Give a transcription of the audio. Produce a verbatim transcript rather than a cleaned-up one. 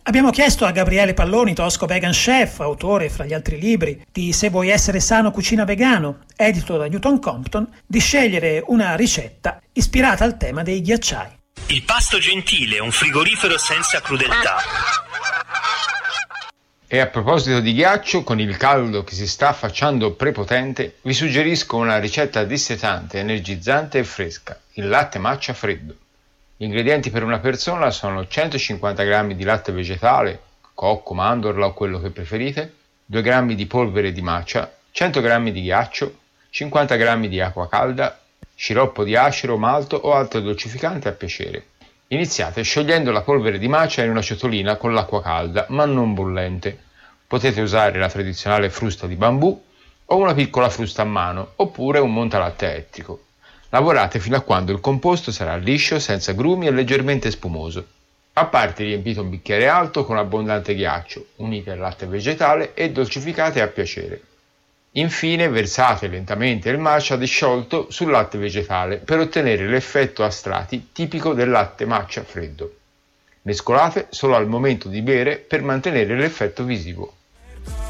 Abbiamo chiesto a Gabriele Palloni, tosco vegan chef, autore fra gli altri libri di Se vuoi essere sano cucina vegano, edito da Newton Compton, di scegliere una ricetta ispirata al tema dei ghiacciai. Il pasto gentile, un frigorifero senza crudeltà. E a proposito di ghiaccio, con il caldo che si sta affacciando prepotente, vi suggerisco una ricetta dissetante, energizzante e fresca, il latte matcha freddo. Gli ingredienti per una persona sono centocinquanta grammi di latte vegetale, cocco, mandorla o quello che preferite, due grammi di polvere di matcha, cento grammi di ghiaccio, cinquanta grammi di acqua calda, sciroppo di acero, malto o altro dolcificante a piacere. Iniziate sciogliendo la polvere di matcha in una ciotolina con l'acqua calda, ma non bollente. Potete usare la tradizionale frusta di bambù o una piccola frusta a mano, oppure un montalatte elettrico. Lavorate fino a quando il composto sarà liscio, senza grumi e leggermente spumoso. A parte riempite un bicchiere alto con abbondante ghiaccio, unite al latte vegetale e dolcificate a piacere. Infine versate lentamente il matcha disciolto sul latte vegetale per ottenere l'effetto a strati tipico del latte matcha freddo. Mescolate solo al momento di bere per mantenere l'effetto visivo.